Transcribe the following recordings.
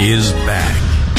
is back.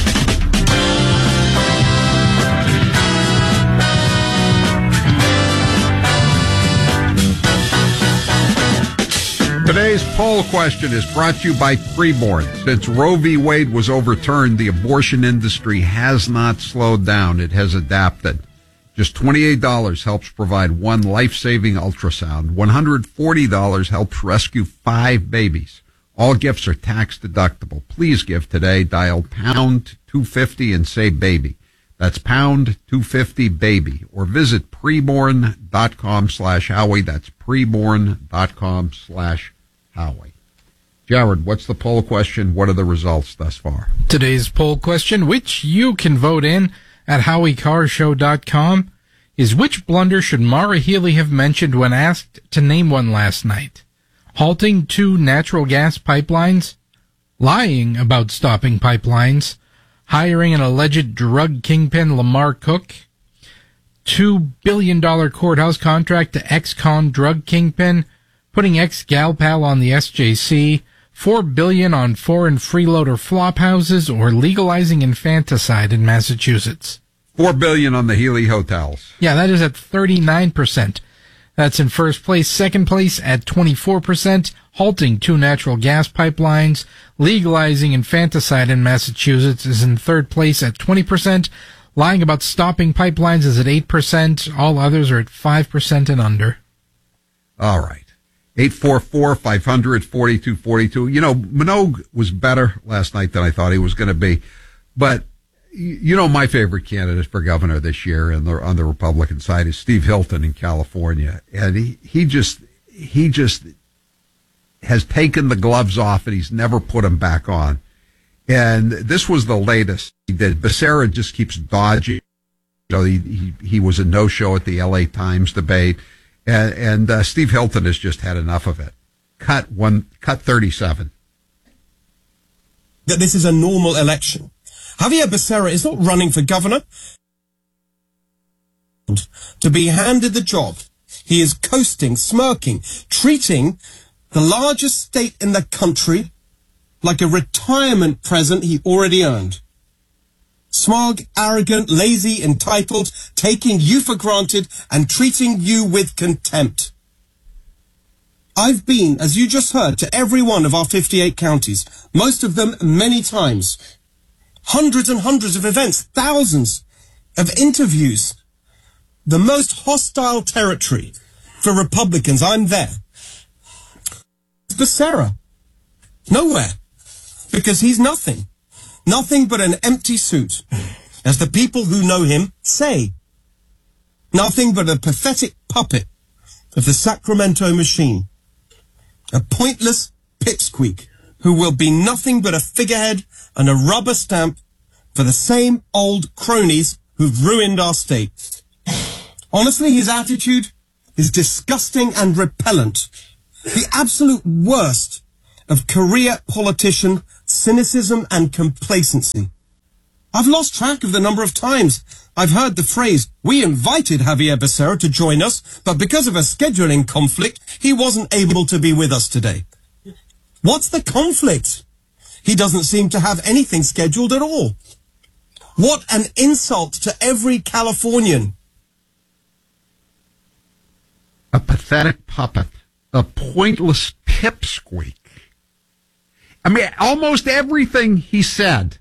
Today's poll question is brought to you by Preborn. Since Roe v. Wade was overturned, the abortion industry has not slowed down. It has adapted. Just $28 helps provide one life-saving ultrasound. $140 helps rescue 5 babies. All gifts are tax deductible. Please give today. Dial pound 250 and say baby. That's pound 250 baby. Or visit preborn.com/Howie. That's preborn.com/Howie. Jared, what's the poll question? What are the results thus far? Today's poll question, which you can vote in at HowieCarShow.com, is which blunder should Maura Healey have mentioned when asked to name one last night? Halting 2 natural gas pipelines? Lying about stopping pipelines? Hiring an alleged drug kingpin Lamar Cook? $2 billion courthouse contract to ex-con drug kingpin? Putting ex-gal pal on the SJC, $4 billion on foreign freeloader flop houses, or legalizing infanticide in Massachusetts. $4 billion on the Healey hotels. Yeah, that is at 39%. That's in first place. Second place at 24%. Halting 2 natural gas pipelines. Legalizing infanticide in Massachusetts is in third place at 20%. Lying about stopping pipelines is at 8%. All others are at 5% and under. All right. 844-500-4242. You know, Minogue was better last night than I thought he was going to be. But, you know, my favorite candidate for governor this year on the Republican side is Steve Hilton in California. And he just has taken the gloves off and he's never put them back on. And this was the latest he did. Becerra just keeps dodging. You know, he was a no-show at the LA Times debate. And Steve Hilton has just had enough of it. Cut 37. That this is a normal election. Javier Becerra is not running for governor to be handed the job. He is coasting, smirking, treating the largest state in the country like a retirement present he already earned. Smug, arrogant, lazy, entitled, taking you for granted and treating you with contempt. I've been, as you just heard, to every one of our 58 counties, most of them many times. Hundreds and hundreds of events, thousands of interviews. The most hostile territory for Republicans, I'm there. Becerra. Nowhere. Because he's nothing. Nothing but an empty suit, as the people who know him say. Nothing but a pathetic puppet of the Sacramento machine. A pointless pipsqueak who will be nothing but a figurehead and a rubber stamp for the same old cronies who've ruined our state. Honestly, his attitude is disgusting and repellent. The absolute worst of career politician cynicism and complacency. I've lost track of the number of times I've heard the phrase, we invited Javier Becerra to join us, but because of a scheduling conflict, he wasn't able to be with us today. What's the conflict? He doesn't seem to have anything scheduled at all. What an insult to every Californian. A pathetic puppet. A pointless pipsqueak. I mean, almost everything he said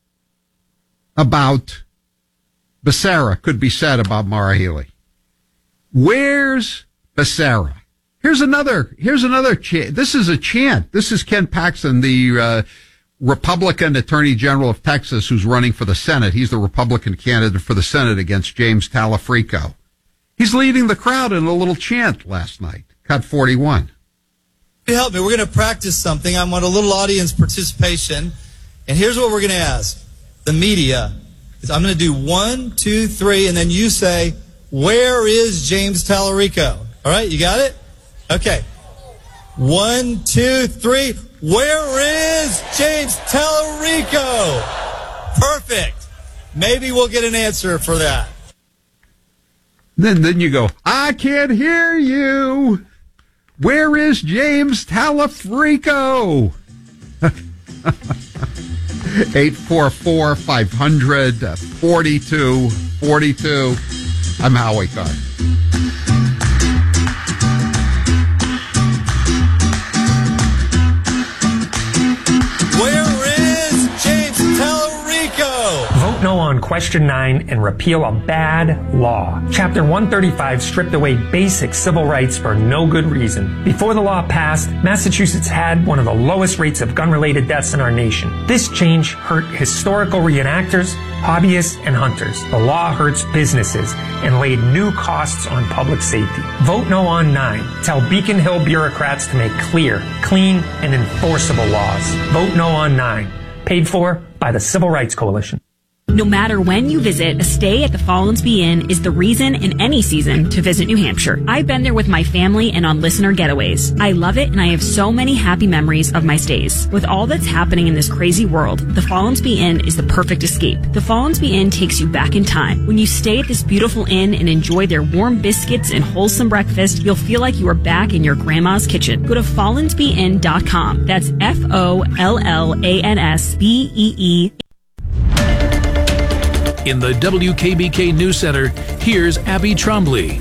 about Becerra could be said about Maura Healey. Where's Becerra? Here's another chant. This is a chant. This is Ken Paxton, the Republican Attorney General of Texas, who's running for the Senate. He's the Republican candidate for the Senate against James Talafrico. He's leading the crowd in a little chant last night. Cut 41. Help me. We're going to practice something. I want a little audience participation. And here's what we're going to ask the media. I'm going to do 1, 2, 3, and then you say, where is James Talarico? All right, you got it? Okay. 1, 2, 3. Where is James Talarico? Perfect. Maybe we'll get an answer for that. Then you go, I can't hear you. Where is James Talafrico? 844-500-4242. I'm Howie Carr. Where is James Tallarico? Vote no on Question 9 and repeal a bad law. Chapter 135 stripped away basic civil rights for no good reason. Before the law passed, Massachusetts had one of the lowest rates of gun-related deaths in our nation. This change hurt historical reenactors, hobbyists, and hunters. The law hurts businesses and laid new costs on public safety. Vote no on 9. Tell Beacon Hill bureaucrats to make clear, clean, and enforceable laws. Vote no on 9. Paid for by the Civil Rights Coalition. No matter when you visit, a stay at the Follansbee Inn is the reason in any season to visit New Hampshire. I've been there with my family and on listener getaways. I love it, and I have so many happy memories of my stays. With all that's happening in this crazy world, the Follansbee Inn is the perfect escape. The Follansbee Inn takes you back in time. When you stay at this beautiful inn and enjoy their warm biscuits and wholesome breakfast, you'll feel like you are back in your grandma's kitchen. Go to FollansbeeInn.com. That's FOLLANSBEE. In the WKBK News Center, here's Abby Trombley.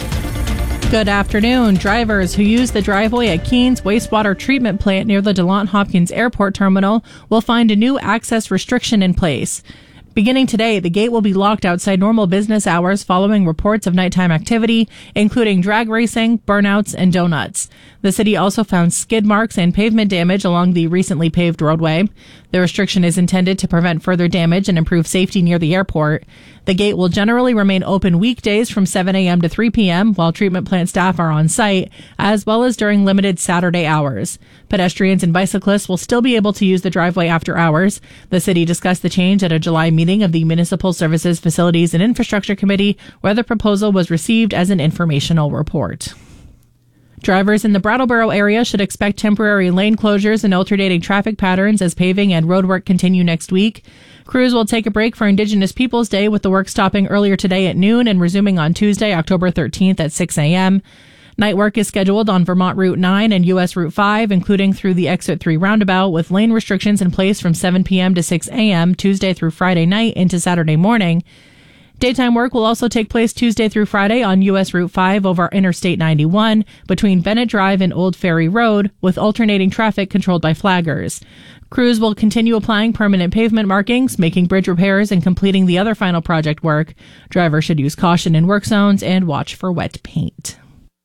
Good afternoon. Drivers who use the driveway at Keens Wastewater Treatment Plant near the DeLaunt Hopkins Airport Terminal will find a new access restriction in place. Beginning today, the gate will be locked outside normal business hours following reports of nighttime activity, including drag racing, burnouts, and donuts. The city also found skid marks and pavement damage along the recently paved roadway. The restriction is intended to prevent further damage and improve safety near the airport. The gate will generally remain open weekdays from 7 a.m. to 3 p.m. while treatment plant staff are on site, as well as during limited Saturday hours. Pedestrians and bicyclists will still be able to use the driveway after hours. The city discussed the change at a July meeting of the Municipal Services, Facilities, and Infrastructure Committee, where the proposal was received as an informational report. Drivers in the Brattleboro area should expect temporary lane closures and alternating traffic patterns as paving and roadwork continue next week. Crews will take a break for Indigenous Peoples Day, with the work stopping earlier today at noon and resuming on Tuesday, October 13th at 6 a.m. Night work is scheduled on Vermont Route 9 and U.S. Route 5, including through the Exit 3 roundabout, with lane restrictions in place from 7 p.m. to 6 a.m. Tuesday through Friday night into Saturday morning. Daytime work will also take place Tuesday through Friday on U.S. Route 5 over Interstate 91 between Bennett Drive and Old Ferry Road, with alternating traffic controlled by flaggers. Crews will continue applying permanent pavement markings, making bridge repairs, and completing the other final project work. Drivers should use caution in work zones and watch for wet paint.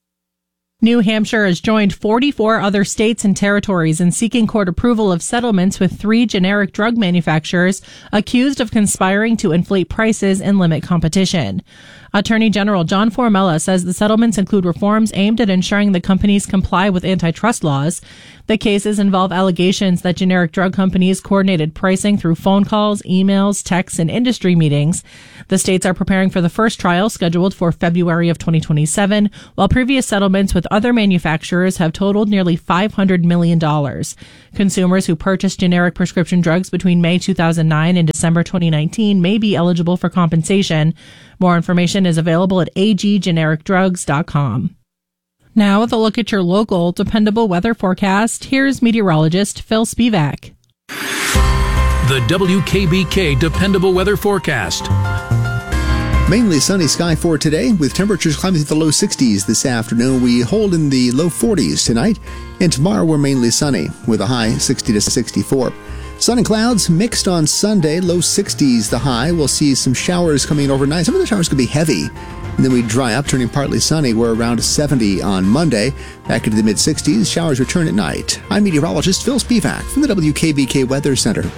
New Hampshire has joined 44 other states and territories in seeking court approval of settlements with 3 generic drug manufacturers accused of conspiring to inflate prices and limit competition. Attorney General John Formella says the settlements include reforms aimed at ensuring the companies comply with antitrust laws. The cases involve allegations that generic drug companies coordinated pricing through phone calls, emails, texts, and industry meetings. The states are preparing for the first trial, scheduled for February of 2027, while previous settlements with other manufacturers have totaled nearly $500 million. Consumers who purchased generic prescription drugs between May 2009 and December 2019 may be eligible for compensation. More information is available at aggenericdrugs.com. Now, with a look at your local dependable weather forecast, here's meteorologist Phil Spivak. The WKBK Dependable Weather Forecast. Mainly sunny sky for today, with temperatures climbing to the low 60s this afternoon. We hold in the low 40s tonight, and tomorrow we're mainly sunny, with a high 60 to 64. Sun and clouds mixed on Sunday, low 60s the high. We'll see some showers coming overnight. Some of the showers could be heavy, and then we dry up, turning partly sunny. We're around 70 on Monday. Back into the mid-60s, showers return at night. I'm meteorologist Phil Spivak from the WKBK Weather Center.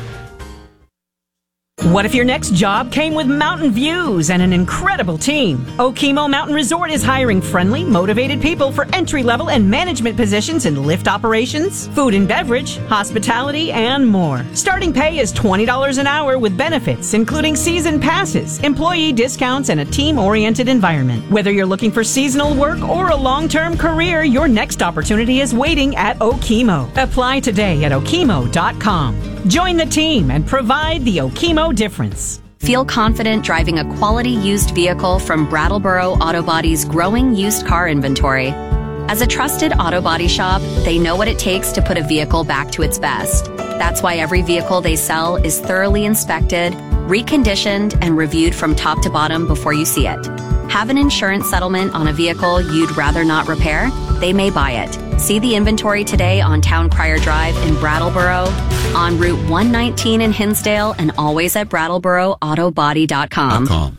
What if your next job came with mountain views and an incredible team? Okemo Mountain Resort is hiring friendly, motivated people for entry-level and management positions in lift operations, food and beverage, hospitality, and more. Starting pay is $20 an hour with benefits, including season passes, employee discounts, and a team-oriented environment. Whether you're looking for seasonal work or a long-term career, your next opportunity is waiting at Okemo. Apply today at okemo.com. Join the team and provide the Okemo difference. Feel confident driving a quality used vehicle from Brattleboro Auto Body's growing used car inventory. As a trusted auto body shop, they know what it takes to put a vehicle back to its best. That's why every vehicle they sell is thoroughly inspected, reconditioned, and reviewed from top to bottom before you see it. Have an insurance settlement on a vehicle you'd rather not repair? They may buy it. See the inventory today on Town Crier Drive in Brattleboro, on Route 119 in Hinsdale, and always at BrattleboroAutoBody.com.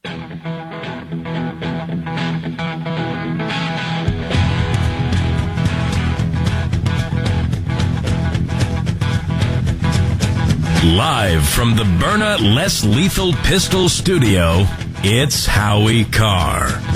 Live from the Byrna Less Lethal Pistol Studio, it's Howie Carr.